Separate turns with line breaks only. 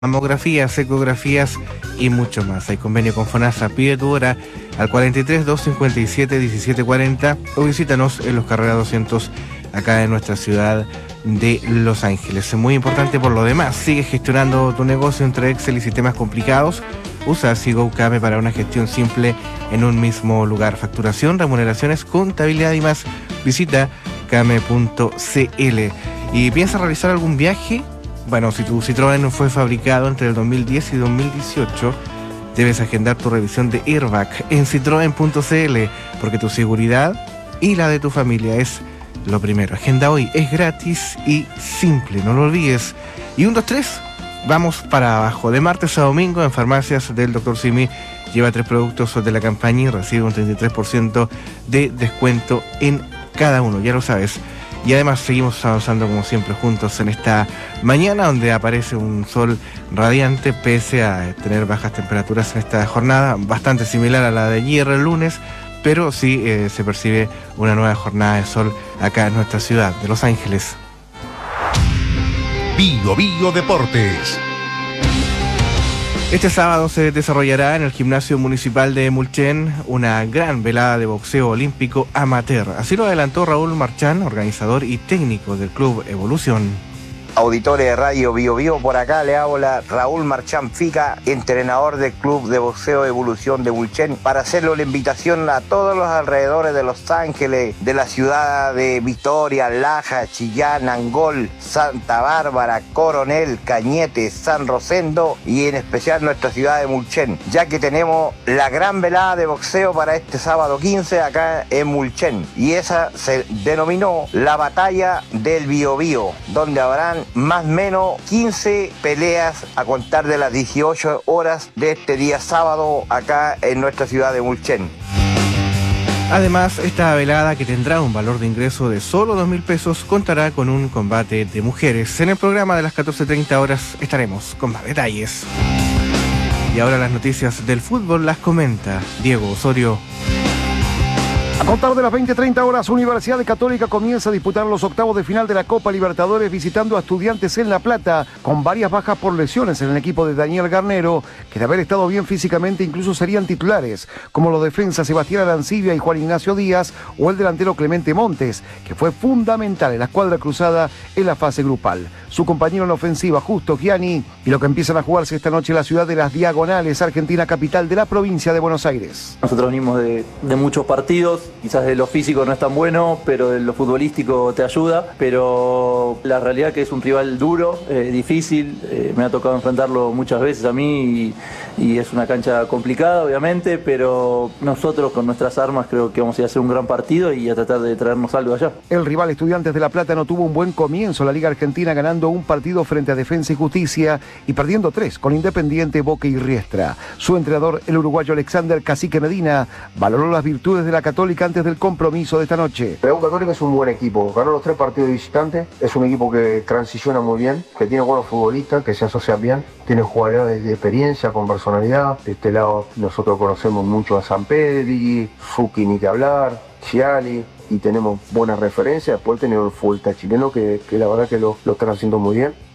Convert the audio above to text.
mamografías, ecografías y mucho más. Hay convenio con FONASA. Pide tu hora al 43 257 1740 o visítanos en los Carrera 200 acá en nuestra ciudad de Los Ángeles. Es muy importante por lo demás. Sigue gestionando tu negocio entre Excel y sistemas complicados. Usa Sigo Kame para una gestión simple en un mismo lugar. Facturación, remuneraciones, contabilidad y más. Visita kame.cl. ¿Y piensas realizar algún viaje? Bueno, si tu Citroën fue fabricado entre el 2010 y 2018, debes agendar tu revisión de airbag en citroen.cl, porque tu seguridad y la de tu familia es lo primero. Agenda hoy, es gratis y simple, no lo olvides. Y 1, 2, 3, vamos para abajo. De martes a domingo en farmacias del Dr. Simi, lleva 3 productos de la campaña y recibe un 33% de descuento en cada uno, ya lo sabes. Y además seguimos avanzando como siempre juntos en esta mañana donde aparece un sol radiante pese a tener bajas temperaturas en esta jornada, bastante similar a la de ayer el lunes, pero sí se percibe una nueva jornada de sol acá en nuestra ciudad de Los Ángeles.
Bio Bio Deportes.
Este sábado se desarrollará en el Gimnasio Municipal de Mulchen una gran velada de boxeo olímpico amateur. Así lo adelantó Raúl Marchán, organizador y técnico del Club Evolución.
Auditores de Radio Bio Bio, por acá le habla Raúl Marchán Fica, entrenador del Club de Boxeo Evolución de Mulchen, para hacerle la invitación a todos los alrededores de Los Ángeles, de la ciudad de Victoria, Laja, Chillán, Angol, Santa Bárbara, Coronel, Cañete, San Rosendo y en especial nuestra ciudad de Mulchen, ya que tenemos la gran velada de boxeo para este sábado 15 acá en Mulchen, y esa se denominó la Batalla del Bio Bio, donde habrán más o menos 15 peleas a contar de las 18 horas de este día sábado acá en nuestra ciudad de Mulchen.
Además, esta velada, que tendrá un valor de ingreso de solo 2.000 pesos, contará con un combate de mujeres. En el programa de las 14:30 horas estaremos con más detalles. Y ahora las noticias del fútbol las comenta Diego Osorio.
A contar de las 20:30 horas, Universidad Católica comienza a disputar los octavos de final de la Copa Libertadores visitando a Estudiantes en La Plata, con varias bajas por lesiones en el equipo de Daniel Garnero, que de haber estado bien físicamente incluso serían titulares, como los defensas Sebastián Arancibia y Juan Ignacio Díaz, o el delantero Clemente Montes, que fue fundamental en la escuadra cruzada en la fase grupal. Su compañero en la ofensiva, Justo Gianni, y lo que empiezan a jugarse esta noche en la ciudad de Las Diagonales, Argentina capital de la provincia de Buenos Aires.
Nosotros venimos de muchos partidos, quizás de lo físico no es tan bueno, pero de lo futbolístico te ayuda, pero la realidad que es un rival duro, difícil, me ha tocado enfrentarlo muchas veces a mí y es una cancha complicada obviamente, pero nosotros con nuestras armas creo que vamos a ir a hacer un gran partido y a tratar de traernos algo allá.
El rival Estudiantes de La Plata no tuvo un buen comienzo en la Liga Argentina, ganando un partido frente a Defensa y Justicia y perdiendo 3 con Independiente, Boca y Riestra. Su entrenador, el uruguayo Alexander Cacique Medina, valoró las virtudes de la Católica antes del compromiso de esta noche.
La U Católica es un buen equipo, ganó los 3 partidos de visitante, es un equipo que transiciona muy bien, que tiene buenos futbolistas, que se asocian bien, tiene jugadores de experiencia, con personalidad. De este lado nosotros conocemos mucho a Sampedri, Zucchi ni que hablar, Ciali, y tenemos buenas referencias. Después tenemos el Fulta chileno que la verdad que lo están haciendo muy bien.